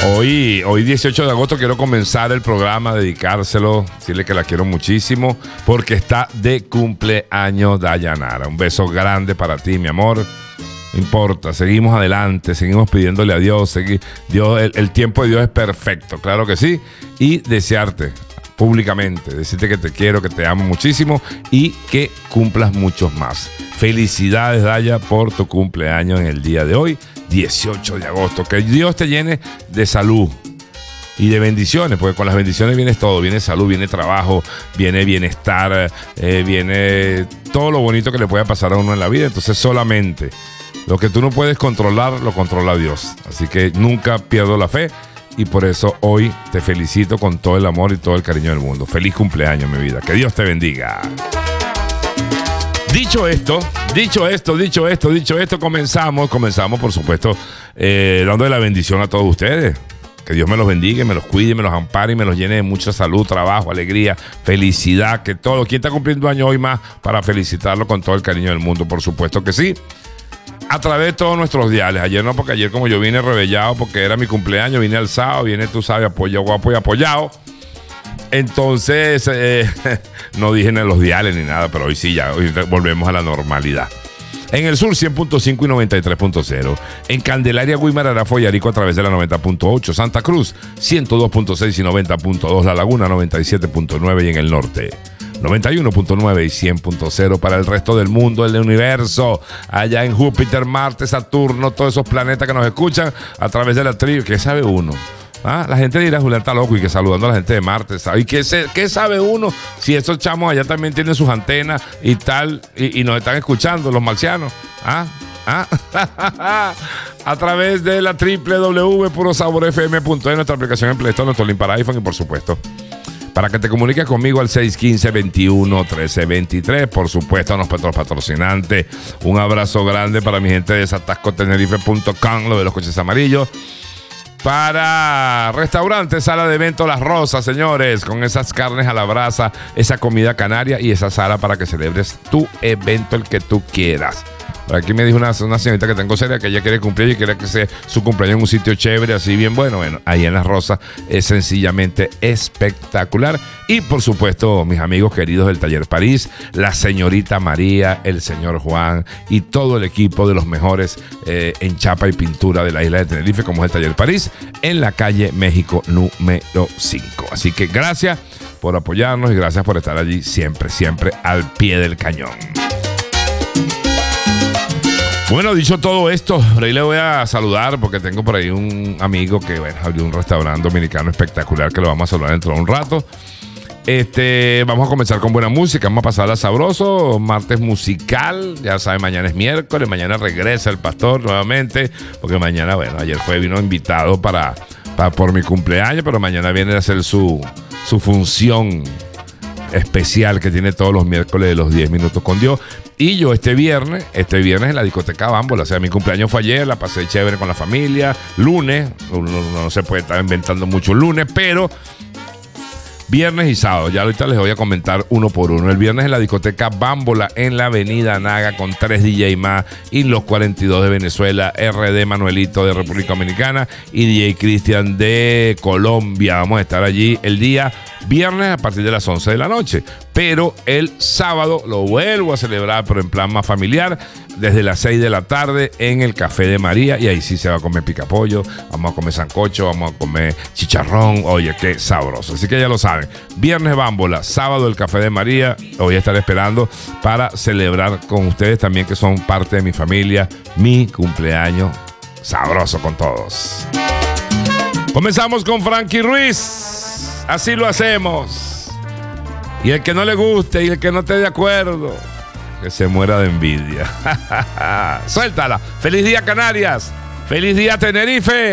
Hoy 18 de agosto quiero comenzar el programa, dedicárselo, decirle que la quiero muchísimo porque está de cumpleaños Dayanara. Un beso grande para ti, mi amor. No importa, seguimos adelante, seguimos pidiéndole a Dios. El tiempo de Dios es perfecto, claro que sí. Y desearte públicamente, decirte que te quiero, que te amo muchísimo y que cumplas muchos más. Felicidades, Daya, por tu cumpleaños en el día de hoy, 18 de agosto. Que Dios te llene de salud y de bendiciones, porque con las bendiciones viene todo. Viene salud, viene trabajo, viene bienestar, viene todo lo bonito que le pueda pasar a uno en la vida. Entonces solamente lo que tú no puedes controlar, lo controla Dios. Así que nunca pierdo la fe y por eso hoy te felicito con todo el amor y todo el cariño del mundo. Feliz cumpleaños, mi vida. Que Dios te bendiga. Dicho esto, comenzamos por supuesto, dándole la bendición a todos ustedes. Que Dios me los bendiga, me los cuide, me los ampare y me los llene de mucha salud, trabajo, alegría, felicidad, que todo. ¿Quién está cumpliendo años hoy más para felicitarlo con todo el cariño del mundo? Por supuesto que sí. A través de todos nuestros diales. Ayer no, porque ayer como yo vine rebellado porque era mi cumpleaños, vine alzado, vine, tú sabes, apoyado, guapo y apoyado. Entonces, no dije en los diales ni nada, pero hoy sí, ya hoy volvemos a la normalidad. En el sur, 100.5 y 93.0. En Candelaria, Guimarães, Follarico a través de la 90.8. Santa Cruz, 102.6 y 90.2. La Laguna, 97.9 y en el norte, 91.9 y 100.0 para el resto del mundo, el universo, allá en Júpiter, Marte, Saturno, todos esos planetas que nos escuchan a través de la tribu. ¿Qué sabe uno? La gente dirá, Julián está loco y que saludando a la gente de Marte, ¿sabe? ¿Y qué sabe uno si esos chamos allá también tienen sus antenas y tal y nos están escuchando los marcianos? A través de la www.purosaborfm.es, nuestra aplicación en Play Store, nuestro link para iPhone y por supuesto para que te comuniques conmigo al 615-21-1323. Por supuesto, a nuestros patrocinantes. Un abrazo grande para mi gente de satascotenerife.com, lo de los coches amarillos. Para restaurante, sala de evento Las Rosas, señores, con esas carnes a la brasa, esa comida canaria y esa sala para que celebres tu evento, el que tú quieras. Por aquí me dijo una señorita que tengo seria que ella quiere cumplir y quiere que sea su cumpleaños en un sitio chévere, así bien bueno. Bueno, ahí en Las Rosas es sencillamente espectacular. Y por supuesto, mis amigos queridos del Taller París, la señorita María, el señor Juan y todo el equipo de los mejores en chapa y pintura de la isla de Tenerife, como es el Taller París, en la calle México número 5. Así que gracias por apoyarnos y gracias por estar allí siempre al pie del cañón. Bueno, dicho todo esto, por ahí le voy a saludar porque tengo por ahí un amigo que abrió un restaurante dominicano espectacular que lo vamos a saludar dentro de un rato. Vamos a comenzar con buena música, vamos a pasarla sabroso, martes musical, ya saben, mañana es miércoles, mañana regresa el pastor nuevamente, porque mañana, ayer vino invitado por mi cumpleaños, pero mañana viene a hacer su función especial que tiene todos los miércoles de los 10 minutos con Dios. Y yo este viernes en la discoteca Bámbola, o sea, mi cumpleaños fue ayer, la pasé chévere con la familia, lunes, no se puede estar inventando mucho lunes, pero viernes y sábado, ya ahorita les voy a comentar uno por uno. El viernes en la discoteca Bámbola en la avenida Naga con 3 DJ más y los 42 de Venezuela, RD Manuelito de República Dominicana y DJ Cristian de Colombia. Vamos a estar allí el día viernes a partir de las 11 de la noche. Pero el sábado lo vuelvo a celebrar, pero en plan más familiar, desde las 6 de la tarde en el Café de María. Y ahí sí se va a comer picapollo, vamos a comer sancocho, vamos a comer chicharrón. Oye, qué sabroso. Así que ya lo saben. Viernes Bámbola, sábado el Café de María. Lo voy a estar esperando para celebrar con ustedes también, que son parte de mi familia, mi cumpleaños sabroso con todos. Comenzamos con Frankie Ruiz. Así lo hacemos. Y el que no le guste y el que no esté de acuerdo, que se muera de envidia. Suéltala. Feliz día, Canarias. Feliz día, Tenerife.